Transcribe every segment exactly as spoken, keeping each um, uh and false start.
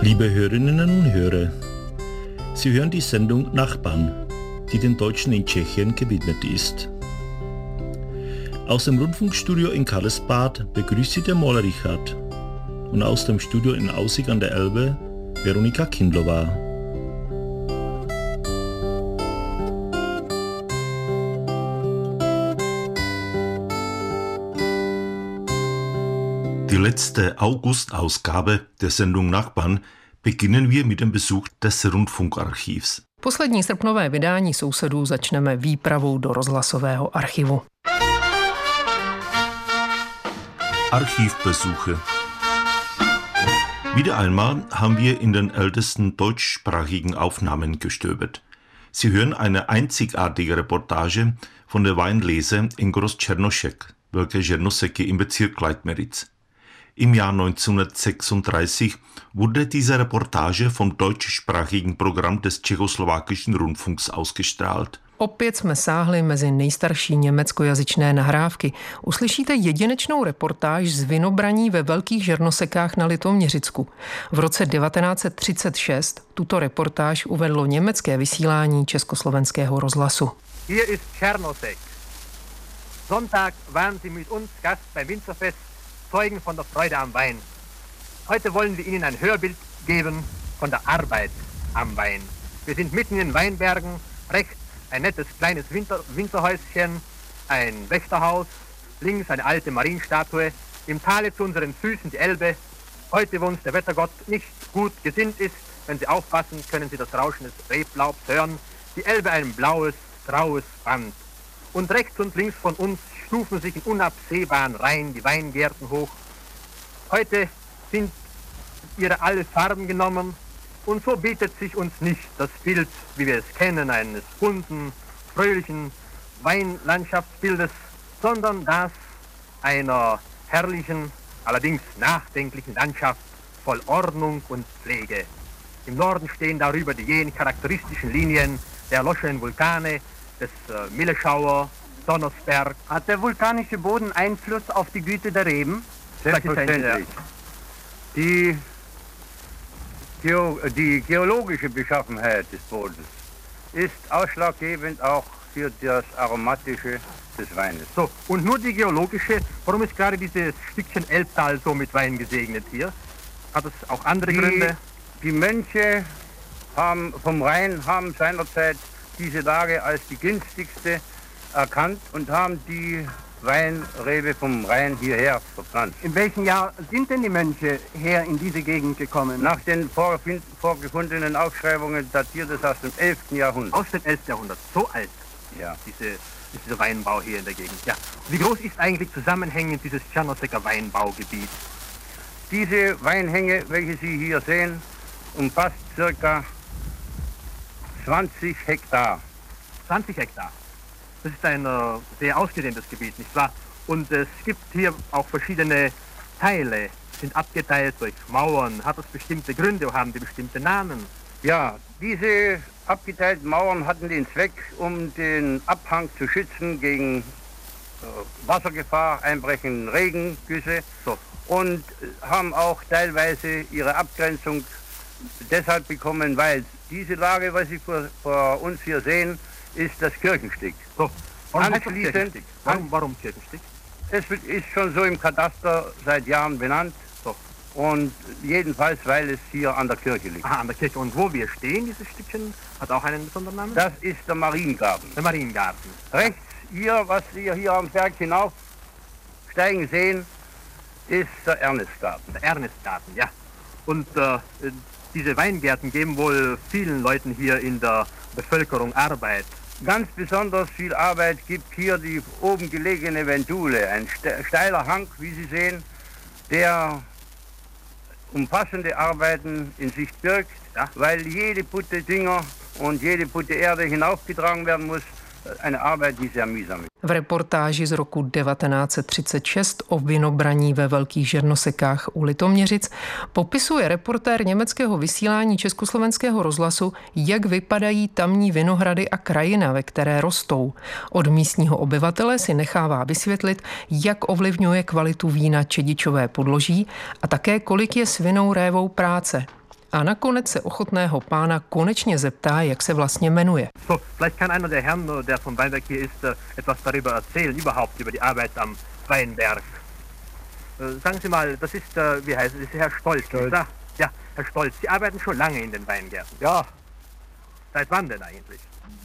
Liebe Hörerinnen und Hörer, Sie hören die Sendung Nachbarn, die den Deutschen in Tschechien gewidmet ist. Aus dem Rundfunkstudio in Karlsbad begrüßt Sie der Maler Richard und aus dem Studio in Aussig an der Elbe Veronika Kindlova. Die letzte August-Ausgabe der Sendung Nachbarn beginnen wir mit dem Besuch des Rundfunkarchivs. Poslední srpnové vydání Sousedů začneme výpravou do rozhlasového archivu. Archivbesuche. Wieder einmal haben wir in den ältesten deutschsprachigen Aufnahmen gestöbert. Sie hören eine einzigartige Reportage von der Weinlese in Groß-Czernošek, Velké Černoseky im Bezirk Leitmeritz. Im Jahr neunzehnhundertsechsunddreißig wurde diese Reportage vom deutschsprachigen Programm des tschechoslowakischen Rundfunks ausgestrahlt. Opět jsme sáhli mezi nejstarší německojazyčné nahrávky. Uslyšíte jedinečnou reportáž z vinobraní ve Velkých Žernosekách na Litoměřicku. V roce devatenáct set třicet šest tuto reportáž uvedlo německé vysílání Československého rozhlasu. Hier ist Černosek. Sonntag waren Sie mit uns Gast beim Winzerfest, Zeugen von der Freude am Wein. Heute wollen wir Ihnen ein Hörbild geben von der Arbeit am Wein. Wir sind mitten in Weinbergen, rechts ein nettes kleines Winter, Winterhäuschen, ein Wächterhaus, links eine alte Marienstatue, im Tale zu unseren Füßen die Elbe. Heute, wo uns der Wettergott nicht gut gesinnt ist, wenn Sie aufpassen, können Sie das Rauschen des Reblaubs hören, die Elbe ein blaues, graues Band. Und rechts und links von uns stufen sich in unabsehbaren Reihen die Weingärten hoch. Heute sind ihre alle Farben genommen und so bietet sich uns nicht das Bild, wie wir es kennen, eines bunten, fröhlichen Weinlandschaftsbildes, sondern das einer herrlichen, allerdings nachdenklichen Landschaft voll Ordnung und Pflege. Im Norden stehen darüber die jenen charakteristischen Linien der erloschenen Vulkane, des äh, Milleschauer, Donnersberg. Hat der vulkanische Boden Einfluss auf die Güte der Reben? Selbstverständlich. Die, Geo, die geologische Beschaffenheit des Bodens ist ausschlaggebend auch für das Aromatische des Weines. So, und nur die geologische, warum ist gerade dieses Stückchen Elbtal so mit Wein gesegnet hier? Hat es auch andere die, Gründe? Die Mönche haben, vom Rhein haben seinerzeit diese Lage als die günstigste erkannt und haben die Weinrebe vom Rhein hierher verpflanzt. In welchem Jahr sind denn die Mönche her in diese Gegend gekommen? Nach den vorgefundenen Aufschreibungen datiert es aus dem elften Jahrhundert. Aus dem elften Jahrhundert, so alt, ja. Diese, dieser Weinbau hier in der Gegend. Ja. Wie groß ist eigentlich zusammenhängend dieses Černoseker Weinbaugebiet? Diese Weinhänge, welche Sie hier sehen, umfasst circa zwanzig Hektar. zwanzig Hektar. Das ist ein äh, sehr ausgedehntes Gebiet, nicht wahr? Und es gibt hier auch verschiedene Teile, sind abgeteilt durch Mauern. Hat das bestimmte Gründe, haben die bestimmte Namen? Ja, diese abgeteilten Mauern hatten den Zweck, um den Abhang zu schützen gegen äh, Wassergefahr, einbrechenden Regengüsse, so. Und haben auch teilweise ihre Abgrenzung deshalb bekommen, weil diese Lage, was Sie vor, vor uns hier sehen, ist das Kirchenstück. So, warum Anschließend, Kirchenstück? Warum, warum Kirchenstück? Es ist schon so im Kataster seit Jahren benannt. So. Und jedenfalls, weil es hier an der Kirche liegt. Aha, an der Kirche. Und wo wir stehen, dieses Stückchen, hat auch einen besonderen Namen? Das ist der Mariengarten. Der Mariengarten. Rechts hier, was Sie hier am Berg hinaufsteigen sehen, ist der Ernestgarten. Der Ernestgarten, ja. Und äh, diese Weingärten geben wohl vielen Leuten hier in der Bevölkerung Arbeit. Ganz besonders viel Arbeit gibt hier die oben gelegene Ventule, ein steiler Hang, wie Sie sehen, der umfassende Arbeiten in sich birgt, ja, weil jede Putte Dünger und jede Putte Erde hinaufgetragen werden muss. Eine Arbeit, die sehr mühsam ist. V reportáži z roku devatenáct set třicet šest o vinobraní ve Velkých Žernosekách u Litoměřic popisuje reportér německého vysílání Československého rozhlasu, jak vypadají tamní vinohrady a krajina, ve které rostou. Od místního obyvatele si nechává vysvětlit, jak ovlivňuje kvalitu vína čedičové podloží a také kolik je s vinou révou práce. a nakonec se ochotného pána konečně zeptá, jak se vlastně jmenuje. So, vielleicht kann einer der Herren, der vom Weinberg hier ist, etwas darüber erzählen, überhaupt über die Arbeit am Weinberg. Sagen Sie mal, das ist, wie heißt es, das ist Herr Stolz, Stolz. Oder? Ja, Herr Stolz, Sie arbeiten schon lange in den Weingärten. Ja, Seit wann denn eigentlich?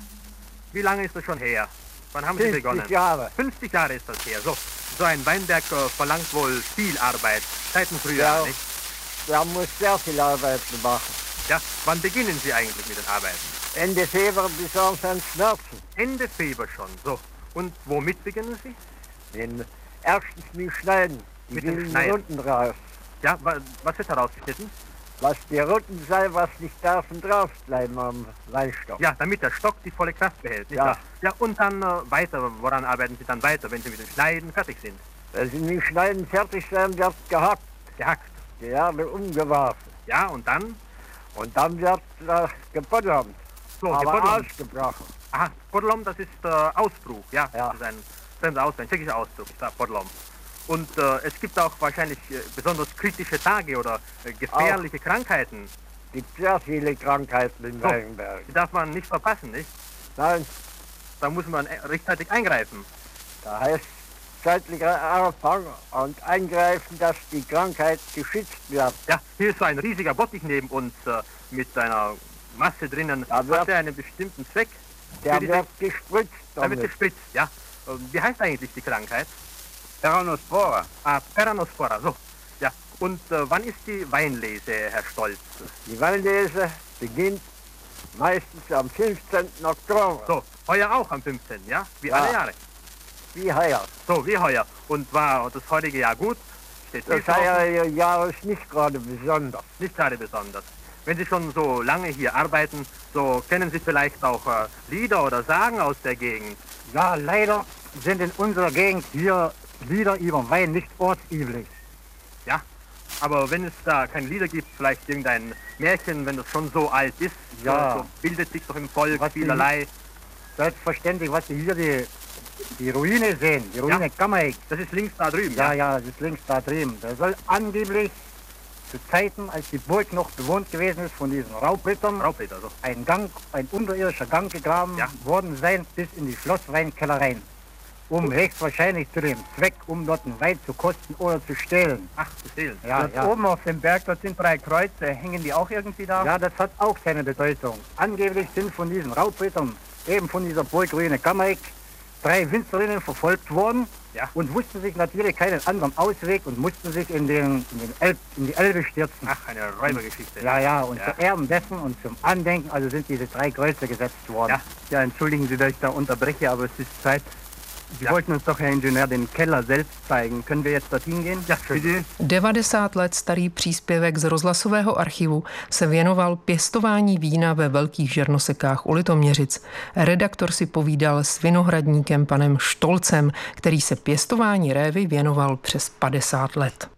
Wie lange ist das schon her? Wann haben Sie begonnen? fünfzig Jahre. fünfzig Jahre ist das her. So, so ein Weinberg äh, verlangt wohl viel Arbeit. Seit dem Frühjahr, Ja. nicht? Wir muss sehr viel Arbeit machen. Ja, wann beginnen Sie eigentlich mit den Arbeiten? Ende Februar bis an Schmerzen. Ende Februar schon, so. Und womit beginnen Sie? Den erstens mit Schneiden. Die Mit dem wilden Schneiden. Runden raus. Ja, wa was wird herausgeschnitten? Was die Runden sein, was nicht darf und drauf bleiben am Weinstock. Ja, damit der Stock die volle Kraft behält, nicht Ja. wahr? Ja, und dann äh, weiter, woran arbeiten Sie dann weiter, wenn Sie mit dem Schneiden fertig sind? Wenn sie mit Schneiden fertig sein, wird gehackt. Gehackt. Die Erde umgeworfen. Ja, und dann? Und dann wird äh, geboddernt. So, aber geboddernt. ausgebrochen. Aha, Podlom, das ist äh, Ausbruch, ja. Ja. Das ist ein fremder Ausdruck, ein tschechischer Ausdruck, ist da Podlom. Und äh, es gibt auch wahrscheinlich äh, besonders kritische Tage oder äh, gefährliche Krankheiten. Es gibt sehr viele Krankheiten im So. Weinberg. Die darf man nicht verpassen, nicht? Nein, Da muss man äh, rechtzeitig eingreifen. da heißt zeitlicher Anfang und eingreifen, dass die Krankheit geschützt wird. Ja, hier ist so ein riesiger Bottich neben uns äh, mit einer Masse drinnen. Da wird- Hat er einen bestimmten Zweck? Der Für diese- wird gespritzt Da wird damit. gespritzt, ja. Ähm, Wie heißt eigentlich die Krankheit? Peronospora. Ah, Peranospora, so. Ja, und äh, wann ist die Weinlese, Herr Stolz? Die Weinlese beginnt meistens am fünfzehnten Oktober, So, heuer auch am fünfzehnten, ja? Wie Ja. alle Jahre. wie heuer. So, wie heuer. Und war das heutige Jahr gut? Steht viel Das drauf? heuerliche Jahr ist nicht gerade besonders. Nicht gerade besonders. Wenn Sie schon so lange hier arbeiten, so kennen Sie vielleicht auch äh, Lieder oder Sagen aus der Gegend. Ja, leider sind in unserer Gegend hier Lieder über Wein nicht ortsüblich. Ja, aber wenn es da keine Lieder gibt, vielleicht irgendein Märchen, wenn das schon so alt ist, Ja. so, so bildet sich doch im Volk Was die- vielerlei. Selbstverständlich, was Sie hier die, die Ruine sehen, die Ruine Ja. Kammerik. Das ist links da drüben, Ja, ja? ja, das ist links da drüben. Da soll angeblich zu Zeiten, als die Burg noch bewohnt gewesen ist von diesen Raubrittern, Raubritter, so. ein Gang, ein unterirdischer Gang gegraben Ja. worden sein bis in die Schlossweinkeller rein. Um höchstwahrscheinlich zu dem Zweck, um dort einen Wein zu kosten oder zu stehlen. Ach, zu stehlen. Ja, Dort ja. oben auf dem Berg, dort sind drei Kreuze. Hängen die auch irgendwie da? Ja, das hat auch seine Bedeutung. Angeblich sind von diesen Raubrittern, eben von dieser Burgruine Kammerik, drei Winzerinnen verfolgt worden Ja. und wussten sich natürlich keinen anderen Ausweg und mussten sich in, den, in, den Elb, in die Elbe stürzen. Ach, eine Räubergeschichte. Ja, ja, und Ja. zu Ehren dessen und zum Andenken, also sind diese drei Kreuze gesetzt worden. Ja. Ja, entschuldigen Sie, dass ich da unterbreche, aber es ist Zeit. Sie Ja. wollten uns doch, Herr Ingenieur, den Keller selbst zeigen. Können wir jetzt dorthin gehen? Ja, schön. devadesát let starý příspěvek z rozhlasového archivu se věnoval pěstování vína ve Velkých Žernosekách u Litoměřic. Redaktor si povídal s vinohradníkem panem Štolcem, který se pěstování révy věnoval přes padesát let.